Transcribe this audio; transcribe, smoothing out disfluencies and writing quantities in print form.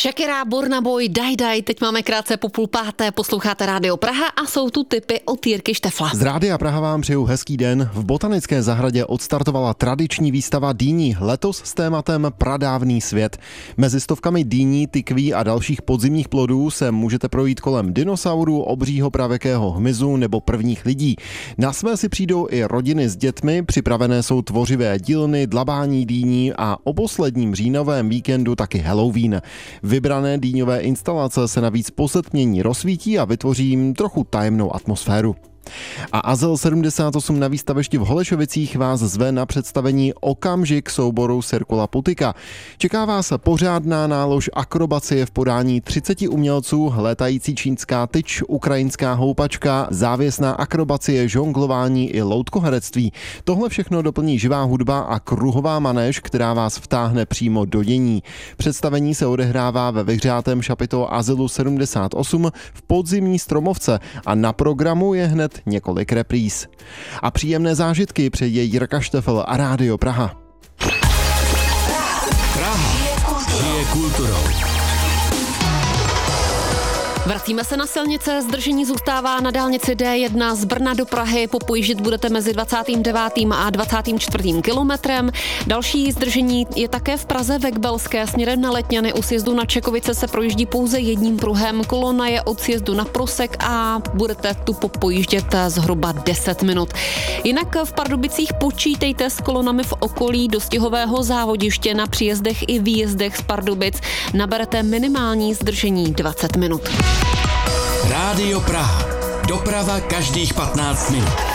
Shakira, Burna Boy, Daj, teď máme krátce po 4:30, posloucháte Rádio Praha a jsou tu tipy od Jirky Štefla. Z Rádia Praha vám přeju hezký den. V Botanické zahradě odstartovala tradiční výstava dýní, letos s tématem Pradávný svět. Mezi stovkami dýní, tykví a dalších podzimních plodů se můžete projít kolem dinosaurů, obřího pravěkého hmyzu nebo prvních lidí. Na své si přijdou i rodiny s dětmi, připravené jsou tvořivé dílny, dlabání dýní a o posledním říjnovém víkendu taky Halloween. Vybrané dýňové instalace se navíc po setmění rozsvítí a vytvoří jim trochu tajemnou atmosféru. A Azyl 78 na výstavišti v Holešovicích vás zve na představení Okamžik souboru Cirkula Putika. Čeká vás pořádná nálož akrobacie v podání 30 umělců, létající čínská tyč, ukrajinská houpačka, závěsná akrobacie, žonglování i loutkoherectví. Tohle všechno doplní živá hudba a kruhová manéž, která vás vtáhne přímo do dění. Představení se odehrává ve vyhřátém šapito Azylu 78 v podzimní Stromovce a na programu je hned několik repríz. A příjemné zážitky přeje Jirka Štefel a Rádio Praha. Praha žije kulturou. Vracíme se na silnice, zdržení zůstává na dálnici D1 z Brna do Prahy, popojíždět budete mezi 29. a 24. kilometrem. Další zdržení je také v Praze ve Kbelské směrem na Letňany. U sjezdu na Čekovice se projíždí pouze jedním pruhem, kolona je od sjezdu na Prosek a budete tu popojíždět zhruba 10 minut. Jinak v Pardubicích počítejte s kolonami v okolí dostihového závodiště, na příjezdech i výjezdech z Pardubic naberete minimální zdržení 20 minut. Rádio Praha. Doprava každých 15 minut.